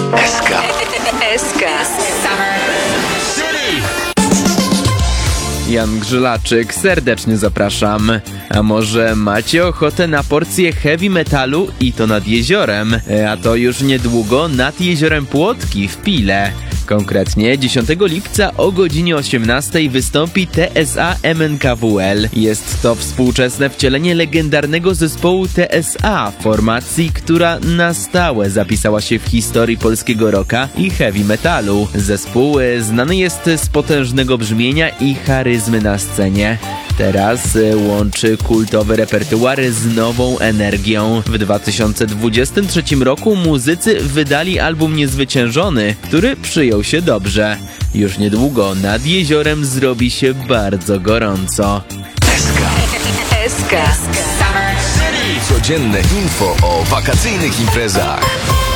SK. SK. Jan Grzylaczyk, serdecznie zapraszam. A może macie ochotę na porcję heavy metalu i to nad jeziorem? A to już niedługo nad jeziorem Płotki w Pile. Konkretnie 10 lipca o godzinie 18 wystąpi TSA MNKWL. Jest to współczesne wcielenie legendarnego zespołu TSA, formacji, która na stałe zapisała się w historii polskiego rocka i heavy metalu. Zespół znany jest z potężnego brzmienia i charyzmy na scenie. Teraz łączy kultowy repertuar z nową energią. W 2023 roku muzycy wydali album Niezwyciężony, który przyjął się dobrze. Już niedługo nad jeziorem zrobi się bardzo gorąco. SK. SK. Codzienne info o wakacyjnych imprezach.